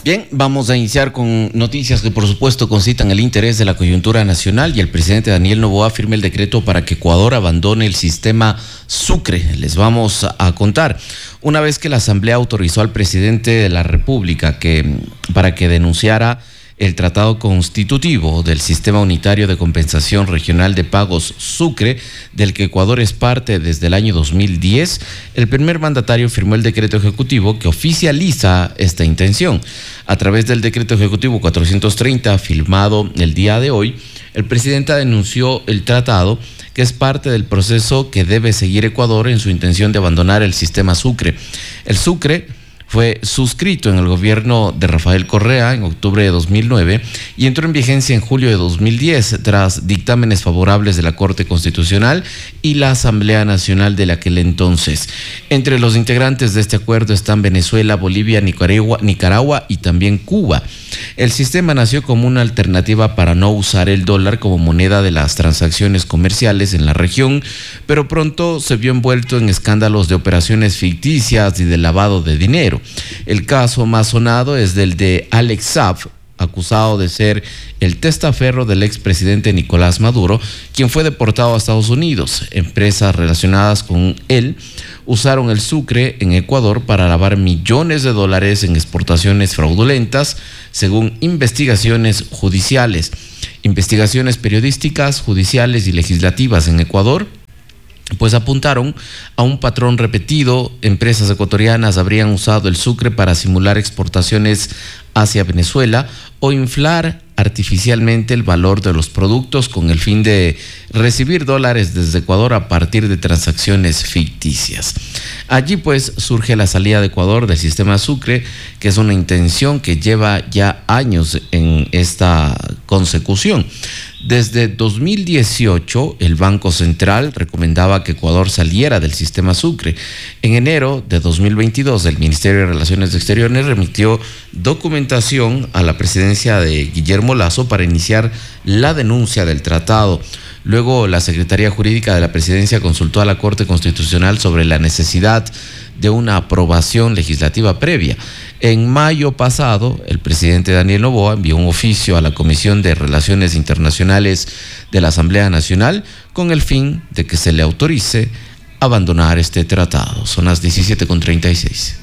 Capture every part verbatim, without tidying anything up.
Bien, vamos a iniciar con noticias que por supuesto concitan el interés de la coyuntura nacional y el presidente Daniel Noboa firma el decreto para que Ecuador abandone el sistema Sucre. Les vamos a contar. Una vez que la Asamblea autorizó al presidente de la República que, para que denunciara el tratado constitutivo del Sistema Unitario de Compensación Regional de Pagos Sucre, del que Ecuador es parte desde el año dos mil diez, el primer mandatario firmó el decreto ejecutivo que oficializa esta intención. A través del decreto ejecutivo cuatrocientos treinta, firmado el día de hoy, el presidente denunció el tratado, que es parte del proceso que debe seguir Ecuador en su intención de abandonar el sistema Sucre. El Sucre fue suscrito en el gobierno de Rafael Correa en octubre de dos mil nueve y entró en vigencia en julio de dos mil diez tras dictámenes favorables de la Corte Constitucional y la Asamblea Nacional de aquel entonces. Entre los integrantes de este acuerdo están Venezuela, Bolivia, Nicaragua, Nicaragua y también Cuba. El sistema nació como una alternativa para no usar el dólar como moneda de las transacciones comerciales en la región, pero pronto se vio envuelto en escándalos de operaciones ficticias y de lavado de dinero. El caso más sonado es del de Alex Saab, acusado de ser el testaferro del expresidente Nicolás Maduro, quien fue deportado a Estados Unidos. Empresas relacionadas con él usaron el Sucre en Ecuador para lavar millones de dólares en exportaciones fraudulentas, según investigaciones judiciales. Investigaciones periodísticas, judiciales y legislativas en Ecuador pues apuntaron a un patrón repetido. Empresas ecuatorianas habrían usado el Sucre para simular exportaciones hacia Venezuela o inflar artificialmente el valor de los productos con el fin de recibir dólares desde Ecuador a partir de transacciones ficticias. Allí pues surge la salida de Ecuador del sistema Sucre, que es una intención que lleva ya años en esta consecución. Desde dos mil dieciocho, el Banco Central recomendaba que Ecuador saliera del sistema Sucre. En enero de dos mil veintidós, el Ministerio de Relaciones Exteriores remitió documentación a la presidencia de Guillermo Lasso para iniciar la denuncia del tratado. Luego, la Secretaría Jurídica de la Presidencia consultó a la Corte Constitucional sobre la necesidad de una aprobación legislativa previa. En mayo pasado, el presidente Daniel Noboa envió un oficio a la Comisión de Relaciones Internacionales de la Asamblea Nacional con el fin de que se le autorice abandonar este tratado. Son las diecisiete con treinta y seis.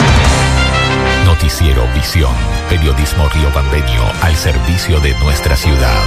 Noticiero Visión, periodismo riobambeño al servicio de nuestra ciudad.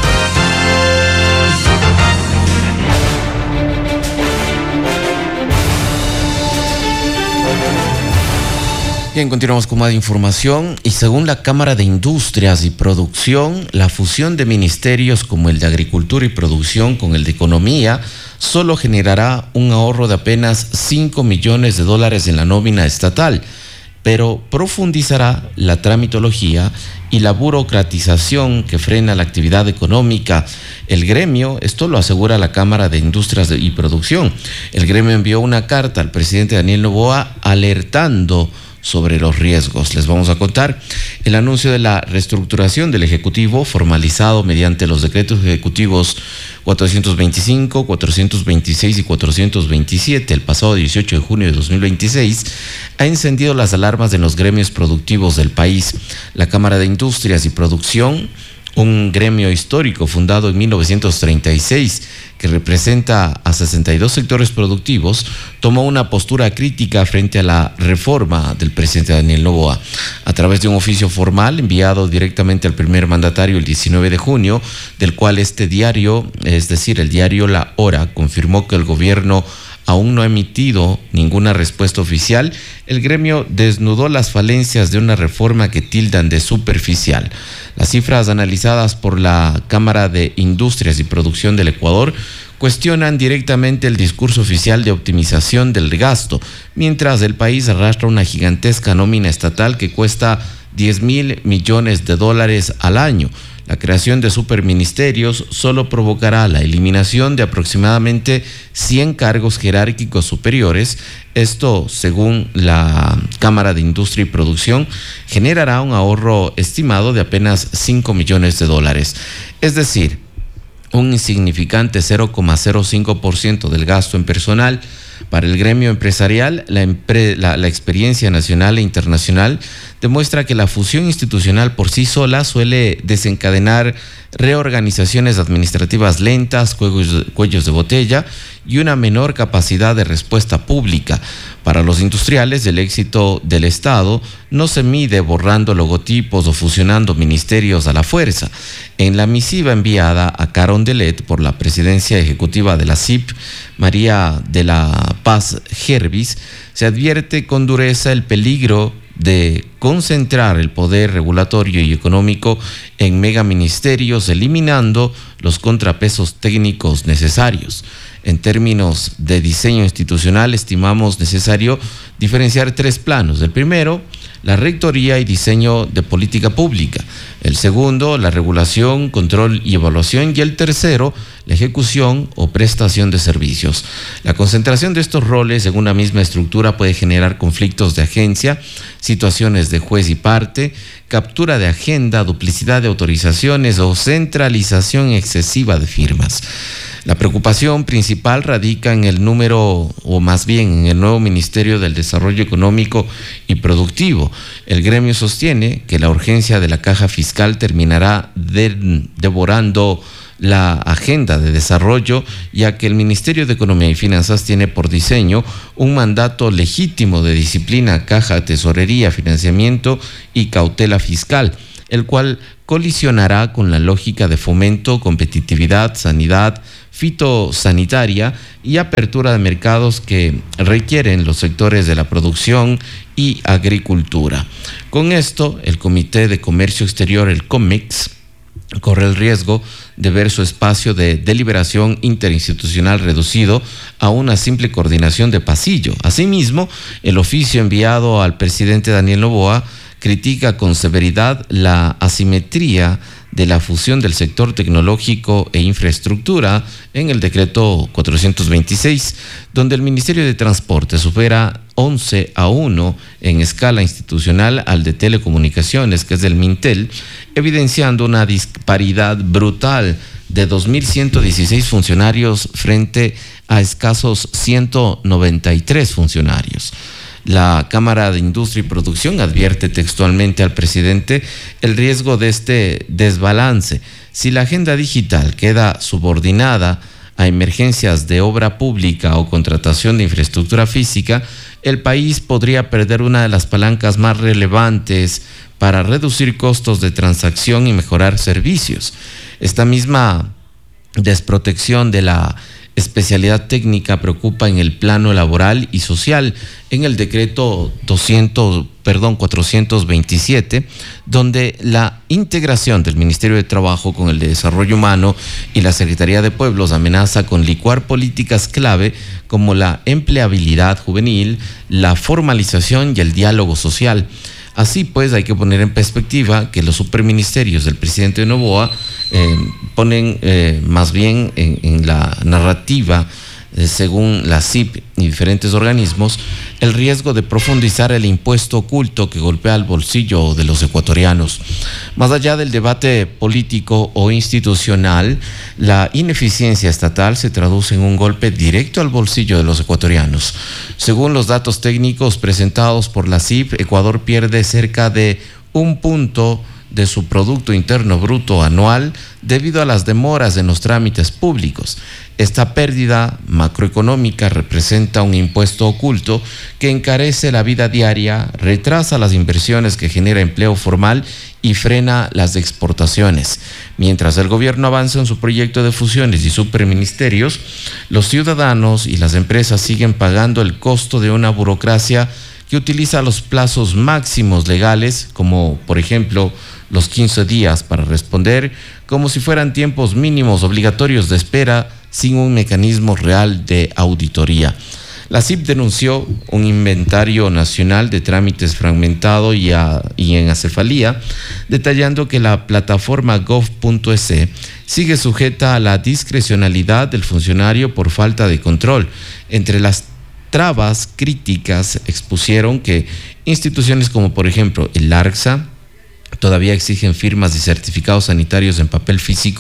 Bien, continuamos con más información y según la Cámara de Industrias y Producción, la fusión de ministerios como el de Agricultura y Producción con el de Economía solo generará un ahorro de apenas cinco millones de dólares en la nómina estatal, pero profundizará la tramitología y la burocratización que frena la actividad económica. El gremio, esto lo asegura la Cámara de Industrias y Producción. El gremio envió una carta al presidente Daniel Noboa alertando sobre los riesgos. Les vamos a contar el anuncio de la reestructuración del Ejecutivo formalizado mediante los decretos ejecutivos cuatrocientos veinticinco, cuatrocientos veintiséis y cuatrocientos veintisiete el pasado dieciocho de junio de dos mil veintiséis ha encendido las alarmas en los gremios productivos del país. La Cámara de Industrias y Producción, un gremio histórico fundado en mil novecientos treinta y seis que representa a sesenta y dos sectores productivos, tomó una postura crítica frente a la reforma del presidente Daniel Noboa. A través de un oficio formal enviado directamente al primer mandatario el diecinueve de junio, del cual este diario, es decir, el diario La Hora, confirmó que el gobierno aún no ha emitido ninguna respuesta oficial, el gremio desnudó las falencias de una reforma que tildan de superficial. Las cifras analizadas por la Cámara de Industrias y Producción del Ecuador cuestionan directamente el discurso oficial de optimización del gasto, mientras el país arrastra una gigantesca nómina estatal que cuesta diez mil millones de dólares al año. La creación de superministerios solo provocará la eliminación de aproximadamente cien cargos jerárquicos superiores. Esto, según la Cámara de Industria y Producción, generará un ahorro estimado de apenas cinco millones de dólares. Es decir, un insignificante cero coma cero cinco por ciento del gasto en personal Para el gremio empresarial, la, empre- la, la experiencia nacional e internacional demuestra que la fusión institucional por sí sola suele desencadenar reorganizaciones administrativas lentas, cuellos, cuellos de botella y una menor capacidad de respuesta pública. Para los industriales, el éxito del Estado no se mide borrando logotipos o fusionando ministerios a la fuerza. En la misiva enviada a Carondelet por la presidencia ejecutiva de la C I P, María de la Paz Gervis, se advierte con dureza el peligro de concentrar el poder regulatorio y económico en megaministerios, eliminando los contrapesos técnicos necesarios. En términos de diseño institucional, estimamos necesario diferenciar tres planos. El primero, la rectoría y diseño de política pública. El segundo, la regulación, control y evaluación. Y el tercero, la ejecución o prestación de servicios. La concentración de estos roles en una misma estructura puede generar conflictos de agencia, situaciones de juez y parte, captura de agenda, duplicidad de autorizaciones o centralización excesiva de firmas. La preocupación principal radica en el número, o más bien en el nuevo Ministerio del Desarrollo Económico y Productivo. El gremio sostiene que la urgencia de la caja fiscal terminará de, devorando la agenda de desarrollo, ya que el Ministerio de Economía y Finanzas tiene por diseño un mandato legítimo de disciplina, caja, tesorería, financiamiento y cautela fiscal, el cual colisionará con la lógica de fomento, competitividad, sanidad, fitosanitaria y apertura de mercados que requieren los sectores de la producción y agricultura. Con esto, el Comité de Comercio Exterior, el COMEX, corre el riesgo de ver su espacio de deliberación interinstitucional reducido a una simple coordinación de pasillo. Asimismo, el oficio enviado al presidente Daniel Noboa critica con severidad la asimetría de la fusión del sector tecnológico e infraestructura en el decreto cuatrocientos veintiséis, donde el Ministerio de Transporte supera once a uno en escala institucional al de Telecomunicaciones, que es del Mintel, evidenciando una disparidad brutal de dos mil ciento dieciséis funcionarios frente a escasos ciento noventa y tres funcionarios. La Cámara de Industria y Producción advierte textualmente al presidente el riesgo de este desbalance. Si la agenda digital queda subordinada a emergencias de obra pública o contratación de infraestructura física, el país podría perder una de las palancas más relevantes para reducir costos de transacción y mejorar servicios. Esta misma desprotección de la especialidad técnica preocupa en el plano laboral y social en el decreto doscientos, perdón, cuatrocientos veintisiete, donde la integración del Ministerio de Trabajo con el de Desarrollo Humano y la Secretaría de Pueblos amenaza con licuar políticas clave como la empleabilidad juvenil, la formalización y el diálogo social. Así pues, hay que poner en perspectiva que los superministerios del presidente Noboa eh, ponen eh, más bien en, en la narrativa, eh, según la C I P y diferentes organismos, el riesgo de profundizar el impuesto oculto que golpea el bolsillo de los ecuatorianos. Más allá del debate político o institucional, la ineficiencia estatal se traduce en un golpe directo al bolsillo de los ecuatorianos. Según los datos técnicos presentados por la C I P, Ecuador pierde cerca de un punto de su Producto Interno Bruto anual debido a las demoras en los trámites públicos. Esta pérdida macroeconómica representa un impuesto oculto que encarece la vida diaria, retrasa las inversiones que genera empleo formal y frena las exportaciones. Mientras el gobierno avanza en su proyecto de fusiones y superministerios, los ciudadanos y las empresas siguen pagando el costo de una burocracia que utiliza los plazos máximos legales, como por ejemplo los quince días para responder, como si fueran tiempos mínimos obligatorios de espera sin un mecanismo real de auditoría. La C I P denunció un inventario nacional de trámites fragmentado y, a, y en acefalía, detallando que la plataforma gov punto es sigue sujeta a la discrecionalidad del funcionario por falta de control. Entre las trabas críticas expusieron que instituciones como por ejemplo el ARCSA todavía exigen firmas y certificados sanitarios en papel físico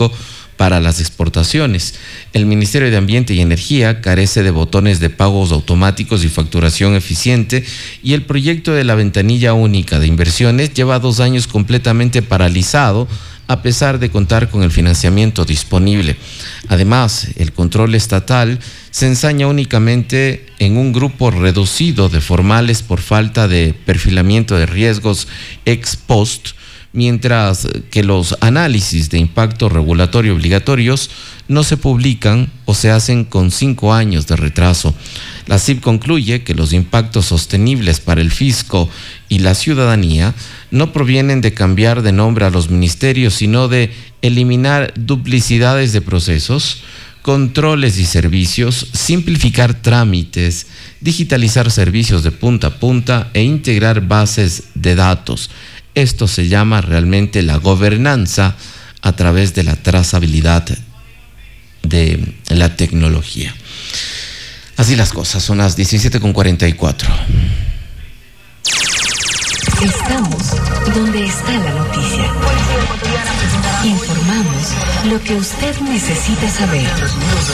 para las exportaciones. El Ministerio de Ambiente y Energía carece de botones de pagos automáticos y facturación eficiente, y el proyecto de la ventanilla única de inversiones lleva dos años completamente paralizado, a pesar de contar con el financiamiento disponible. Además, el control estatal se ensaña únicamente en un grupo reducido de formales por falta de perfilamiento de riesgos ex post, mientras que los análisis de impacto regulatorio obligatorios no se publican o se hacen con cinco años de retraso. La C I B concluye que los impactos sostenibles para el fisco y la ciudadanía no provienen de cambiar de nombre a los ministerios, sino de eliminar duplicidades de procesos, controles y servicios, simplificar trámites, digitalizar servicios de punta a punta e integrar bases de datos. Esto se llama realmente la gobernanza a través de la trazabilidad de la tecnología. Así las cosas, son las diecisiete con cuarenta y cuatro. Estamos donde está la noticia. Informamos lo que usted necesita saber.